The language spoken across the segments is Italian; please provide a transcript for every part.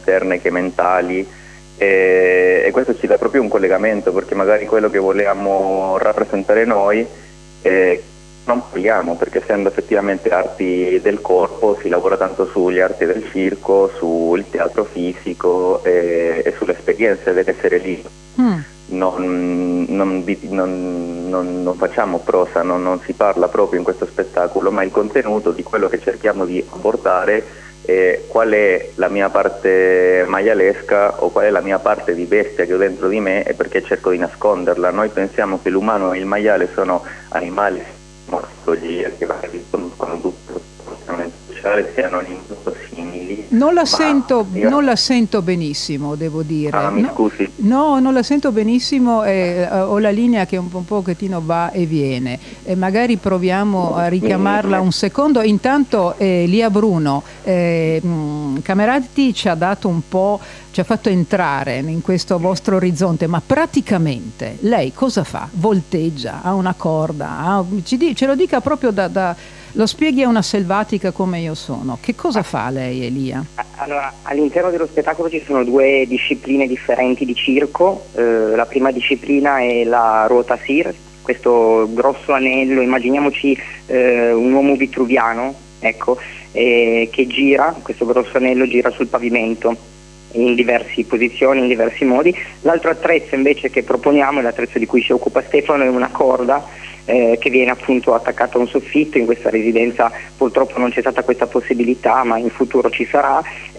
esterne che mentali, e questo ci dà proprio un collegamento, perché magari quello che volevamo rappresentare noi non parliamo, perché essendo effettivamente arti del corpo si lavora tanto sugli arti del circo, sul teatro fisico e sulle esperienze dell'essere lì. Non facciamo prosa, non si parla proprio in questo spettacolo, ma il contenuto di quello che cerchiamo di abordare è qual è la mia parte maialesca o qual è la mia parte di bestia che ho dentro di me e perché cerco di nasconderla. Noi pensiamo che l'umano e il maiale sono animali morfologia che magari conoscono tutto sociale, siano simili. Non la sento benissimo, devo dire. Mi scusi. No, non la sento benissimo, ho la linea che un pochettino va e viene. Magari proviamo a richiamarla un secondo. Intanto Lia Bruno, Camerati ci ha dato un po', ci ha fatto entrare in questo vostro orizzonte, ma praticamente lei cosa fa? Volteggia, ha una corda, ce lo dica proprio lo spieghi a una selvatica come io sono. Che cosa fa lei, Elia? Allora, all'interno dello spettacolo ci sono due discipline differenti di circo. La prima disciplina è la ruota Sir, questo grosso anello, immaginiamoci un uomo vitruviano, ecco, che gira, questo grosso anello gira sul pavimento in diverse posizioni, in diversi modi. L'altro attrezzo invece che proponiamo, è l'attrezzo di cui si occupa Stefano, è una corda che viene appunto attaccata a un soffitto. In questa residenza purtroppo non c'è stata questa possibilità, ma in futuro ci sarà,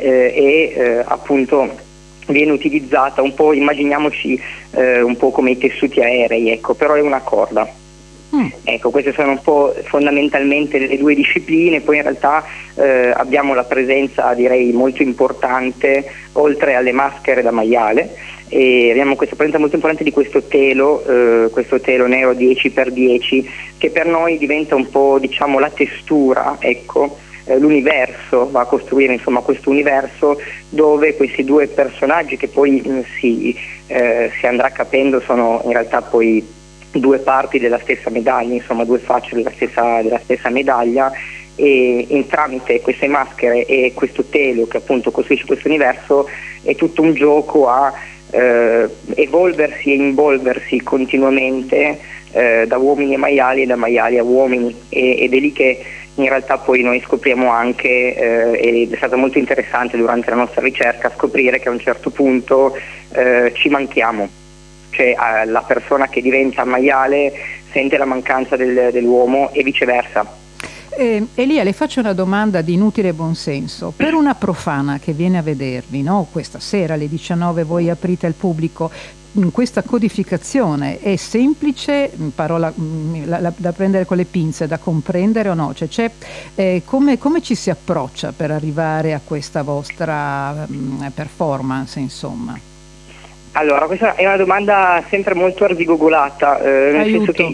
appunto viene utilizzata un po', immaginiamoci un po' come i tessuti aerei, ecco, però è una corda. Ecco, queste sono un po' fondamentalmente le due discipline. Poi in realtà abbiamo la presenza, direi, molto importante, oltre alle maschere da maiale, e abbiamo questa presenza molto importante di questo telo nero 10x10, che per noi diventa un po', diciamo, la testura, ecco, l'universo, va a costruire insomma questo universo dove questi due personaggi, che poi si andrà capendo sono in realtà poi due parti della stessa medaglia, insomma due facce della stessa medaglia, e tramite queste maschere e questo telo che appunto costruisce questo universo è tutto un gioco a evolversi e involversi continuamente da uomini a maiali e da maiali a uomini, ed è lì che in realtà poi noi scopriamo anche, ed è stato molto interessante durante la nostra ricerca scoprire che a un certo punto ci manchiamo, cioè la persona che diventa maiale sente la mancanza dell'uomo e viceversa. Elia, le faccio una domanda di inutile buonsenso. Per una profana che viene a vedervi, no? Questa sera alle 19 voi aprite al pubblico, questa codificazione è semplice, parola da prendere con le pinze, da comprendere o no? Cioè, come ci si approccia per arrivare a questa vostra performance, insomma? Allora, questa è una domanda sempre molto arzigogolata, nel senso che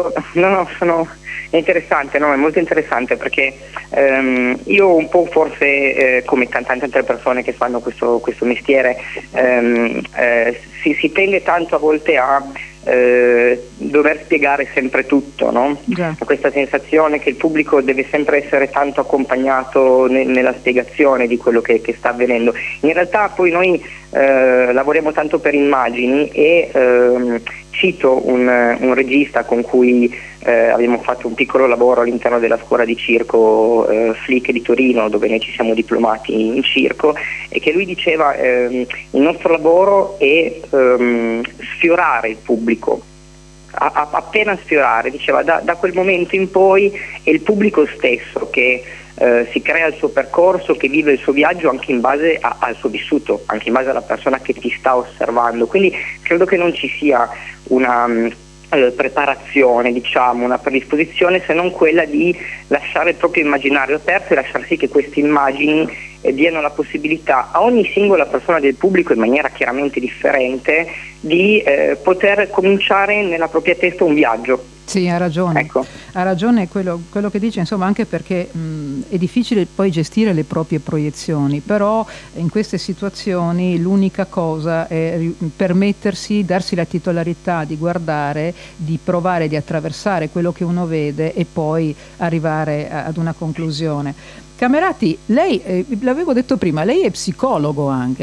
è interessante, no? È molto interessante, perché io un po' forse come tante altre persone che fanno questo mestiere si tende tanto a volte a dover spiegare sempre tutto, no? Questa sensazione che il pubblico deve sempre essere tanto accompagnato nella spiegazione di quello che sta avvenendo. In realtà poi noi lavoriamo tanto per immagini, e cito un regista con cui abbiamo fatto un piccolo lavoro all'interno della scuola di circo Flick di Torino, dove noi ci siamo diplomati in circo, e che lui diceva il nostro lavoro è sfiorare il pubblico, appena sfiorare, diceva da quel momento in poi è il pubblico stesso che si crea il suo percorso, che vive il suo viaggio anche in base al suo vissuto, anche in base alla persona che ti sta osservando. Quindi credo che non ci sia una preparazione, diciamo, una predisposizione, se non quella di lasciare il proprio immaginario aperto e lasciar sì che queste immagini diano la possibilità a ogni singola persona del pubblico, in maniera chiaramente differente, di poter cominciare nella propria testa un viaggio. Sì, ha ragione. Ecco. Ha ragione quello che dice, insomma, anche perché è difficile poi gestire le proprie proiezioni, però in queste situazioni l'unica cosa è permettersi, darsi la titolarità di guardare, di provare, di attraversare quello che uno vede e poi arrivare ad una conclusione. Camerati, lei, l'avevo detto prima, lei è psicologo anche.